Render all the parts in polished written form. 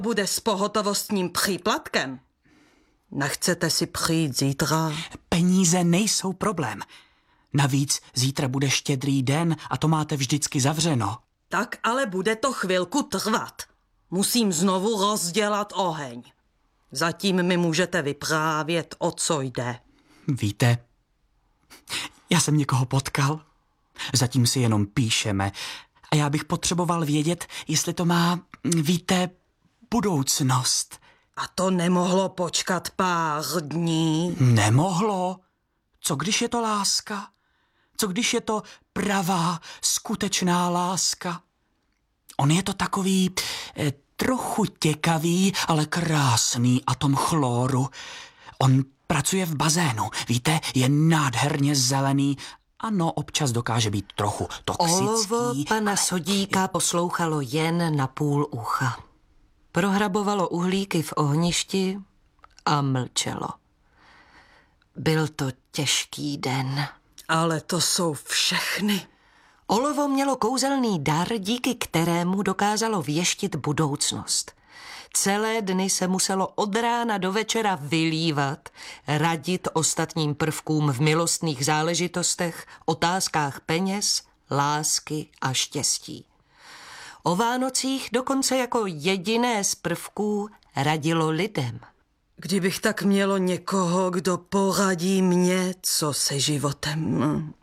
bude s pohotovostním příplatkem? Nechcete si přijít zítra? Peníze nejsou problém. Navíc zítra bude Štědrý den a to máte vždycky zavřeno. Tak ale bude to chvilku trvat. Musím znovu rozdělat oheň. Zatím mi můžete vyprávět, o co jde. Víte, já jsem někoho potkal. Zatím si jenom píšeme. A já bych potřeboval vědět, jestli to má, víte, budoucnost. A to nemohlo počkat pár dní? Nemohlo. Co když je to láska? Co když je to pravá, skutečná láska? On je to takový trochu těkavý, ale krásný atom chloru. On pracuje v bazénu, víte, je nádherně zelený. Ano, občas dokáže být trochu toxický. Olovo pana Sodíka poslouchalo jen na půl ucha. Prohrabovalo uhlíky v ohništi a mlčelo. Byl to těžký den. Ale to jsou všechny. Olovo mělo kouzelný dar, díky kterému dokázalo věštit budoucnost. Celé dny se muselo od rána do večera vylívat, radit ostatním prvkům v milostných záležitostech, otázkách peněz, lásky a štěstí. O Vánocích dokonce jako jediné z prvků radilo lidem. Kdybych tak mělo někoho, kdo poradí mě, co se životem.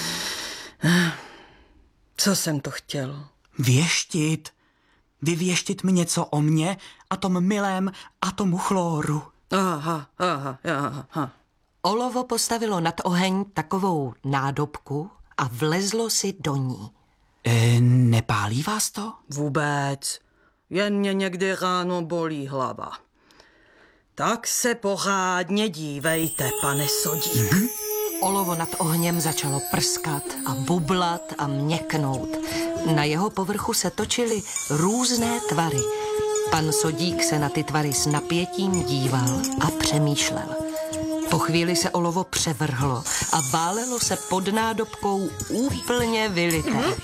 Co jsem to chtěl? Věštit. Vyvěštit mi něco o mně a tom milém atomu chloru. Aha. Olovo postavilo nad oheň takovou nádobku a vlezlo si do ní. Nepálí vás to? Vůbec. Jen mě někdy ráno bolí hlava. Tak se pořádně dívejte, pane Sodík. Olovo nad ohněm začalo prskat a bublat a měknout. Na jeho povrchu se točily různé tvary. Pan Sodík se na ty tvary s napětím díval a přemýšlel. Po chvíli se olovo převrhlo a válelo se pod nádobkou úplně vylité.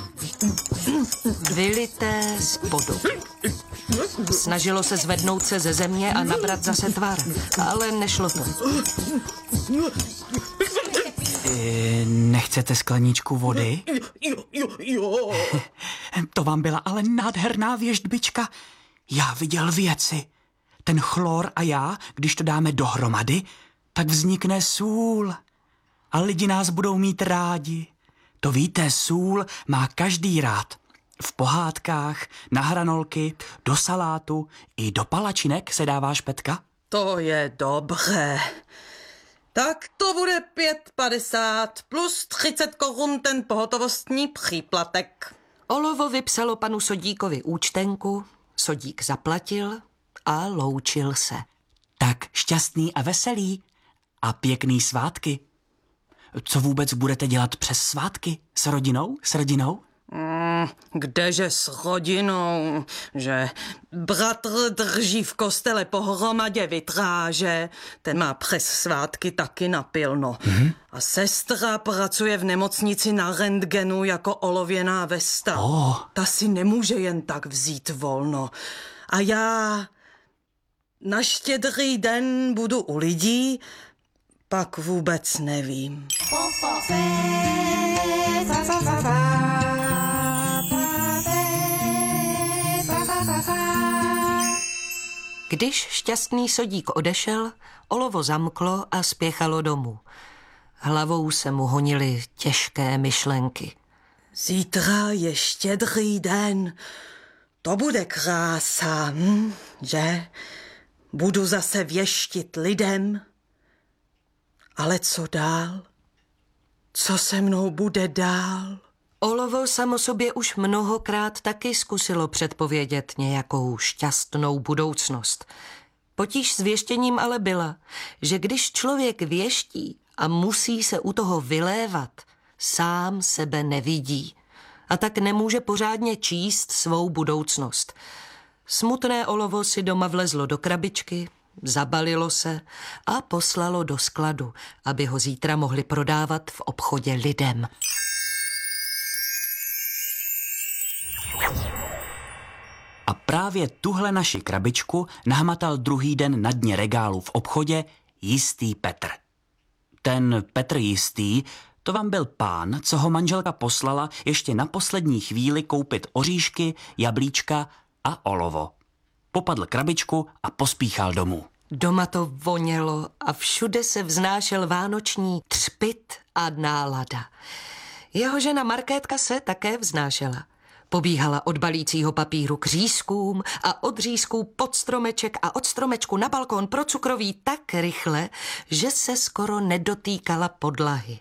Vylité spodu. Snažilo se zvednout se ze země a nabrat zase tvar, ale nešlo to. Nechcete skleničku vody? Jo. To vám byla ale nádherná věštbička. Já viděl věci. Ten chlor a já, když to dáme dohromady, tak vznikne sůl. A lidi nás budou mít rádi. To víte, sůl má každý rád. V pohádkách, na hranolky, do salátu i do palačinek se dává špetka. To je dobré. Tak to bude 5,50 plus 30 korun ten pohotovostní příplatek. Olovo vypsalo panu Sodíkovi účtenku, Sodík zaplatil a loučil se. Tak šťastný a veselý a pěkný svátky. Co vůbec budete dělat přes svátky? S rodinou? Kdeže s rodinou, že bratr drží v kostele pohromadě vitráže, ten má přes svátky taky napilno. A sestra pracuje v nemocnici na rentgenu jako olověná vesta. Ta si nemůže jen tak vzít volno. A já na Štědrý den budu u lidí, pak vůbec nevím. Když šťastný Sodík odešel, olovo zamklo a spěchalo domů. Hlavou se mu honily těžké myšlenky. Zítra je Štědrý den. To bude krása, že? Budu zase věštit lidem. Ale co dál? Co se mnou bude dál? Olovo samo sobě už mnohokrát taky zkusilo předpovědět nějakou šťastnou budoucnost. Potíž s věštěním ale byla, že když člověk věští a musí se u toho vylévat, sám sebe nevidí a tak nemůže pořádně číst svou budoucnost. Smutné olovo si doma vlezlo do krabičky, zabalilo se a poslalo do skladu, aby ho zítra mohli prodávat v obchodě lidem. A právě právě tuhle naši krabičku nahmatal druhý den na dně regálu v obchodě jistý Petr. Ten Petr Jistý, to vám byl pán, co ho manželka poslala ještě na poslední chvíli koupit oříšky, jablíčka a olovo. Popadl krabičku a pospíchal domů. Doma to vonělo a všude se vznášel vánoční třpyt a nálada. Jeho žena Markétka se také vznášela. Pobíhala od balícího papíru k řízkům a od řízků pod stromeček a od stromečku na balkón pro cukroví tak rychle, že se skoro nedotýkala podlahy.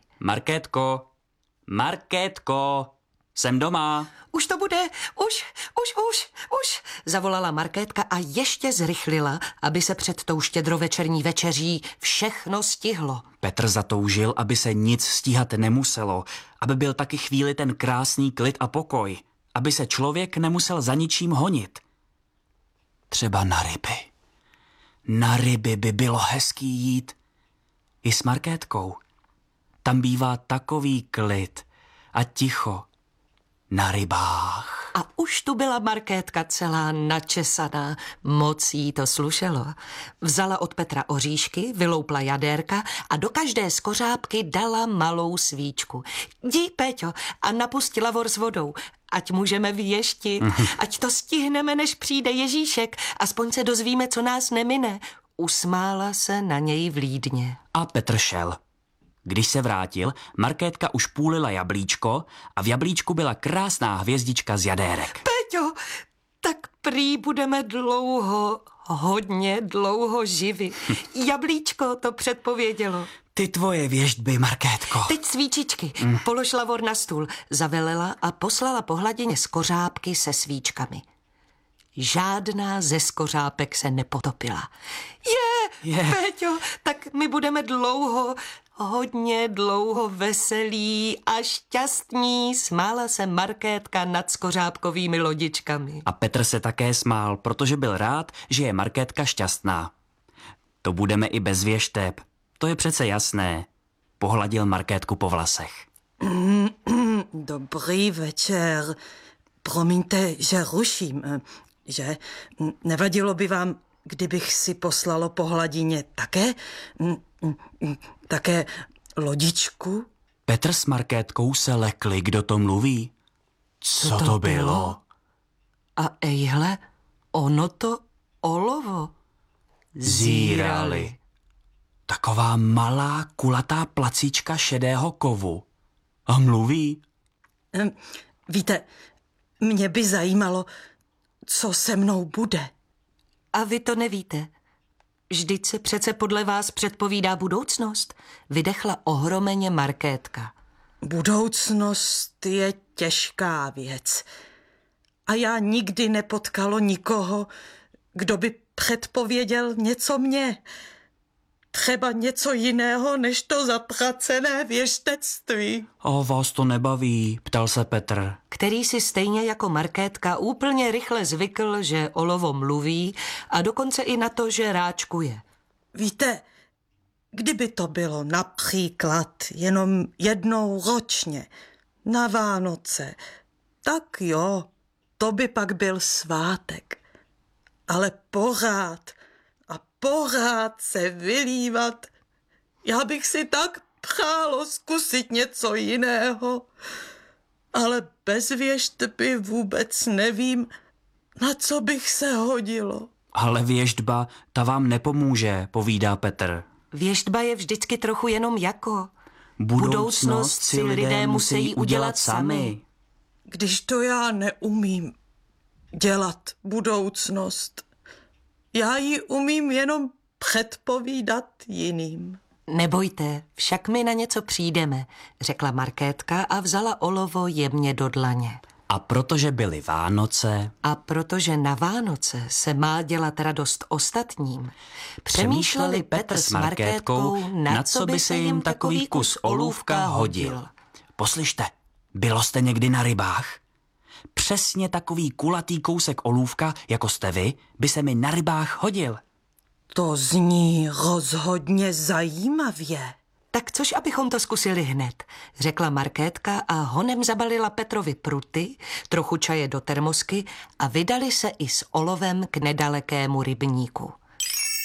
Markétko, jsem doma. Už to bude, už, zavolala Markétka a ještě zrychlila, aby se před tou štědrovečerní večeří všechno stihlo. Petr zatoužil, aby se nic stíhat nemuselo, aby byl taky chvíli ten krásný klid a pokoj, aby se člověk nemusel za ničím honit. Třeba na ryby. Na ryby by bylo hezký jít. I s Markétkou. Tam bývá takový klid a ticho. Na rybách. A už tu byla Markétka celá načesaná, moc jí to slušelo. Vzala od Petra oříšky, vyloupla jadérka a do každé skořápky dala malou svíčku. Jdi, Péťo, a napustila vor s vodou, ať můžeme věštit, ať to stihneme, než přijde Ježíšek, aspoň se dozvíme, co nás nemine. Usmála se na něj vlídně. A Petr šel. Když se vrátil, Markétka už půlila jablíčko a v jablíčku byla krásná hvězdička z jadérek. Péťo, tak prý budeme dlouho, hodně dlouho živi. Jablíčko to předpovědělo. Ty tvoje věštby, Markétko. Teď svíčičky. Polož lavor na stůl, zavelela a poslala po hladině skořápky se svíčkami. Žádná ze skořápek se nepotopila. Péťo, tak my budeme dlouho, hodně dlouho veselí a šťastní, smála se Markétka nad skořápkovými lodičkami. A Petr se také smál, protože byl rád, že je Markétka šťastná. To budeme i bez věšteb, to je přece jasné. Pohladil Markétku po vlasech. Dobrý večer. Promiňte, že ruším, že nevadilo by vám, kdybych si poslalo po hladině také lodičku? Petr s Markétkou se lekli, kdo to mluví. Co to bylo? A ejhle, ono to olovo. Zírali. Taková malá, kulatá placíčka šedého kovu. A mluví. Víte, mě by zajímalo, co se mnou bude. A vy to nevíte. Vždyť se přece podle vás předpovídá budoucnost, vydechla ohromeně Markétka. Budoucnost je těžká věc. A já nikdy nepotkalo nikoho, kdo by předpověděl něco mně. Třeba něco jiného, než to zatracené věštectví. O, vás to nebaví, ptal se Petr. Který si stejně jako Markétka úplně rychle zvykl, že olovo mluví a dokonce i na to, že ráčkuje. Víte, kdyby to bylo například jenom jednou ročně, na Vánoce, tak jo, to by pak byl svátek. Ale pořád se vylívat. Já bych si tak přálo zkusit něco jiného. Ale bez věštby vůbec nevím, na co bych se hodilo. Ale věštba, ta vám nepomůže, povídá Petr. Věštba je vždycky trochu jenom jako. Budoucnost si lidé musí udělat sami. Když to já neumím dělat budoucnost, já ji umím jenom předpovídat jiným. Nebojte, však my na něco přijdeme, řekla Markétka a vzala olovo jemně do dlaně. A protože byly Vánoce... A protože na Vánoce se má dělat radost ostatním, přemýšleli Petr s Markétkou, na co by se jim takový kus olůvka hodil. Poslyšte, bylo jste někdy na rybách? Přesně takový kulatý kousek olůvka, jako jste vy, by se mi na rybách hodil. To zní rozhodně zajímavě. Tak což abychom to zkusili hned, řekla Markétka a honem zabalila Petrovi pruty, trochu čaje do termosky a vydali se i s olovem k nedalekému rybníku.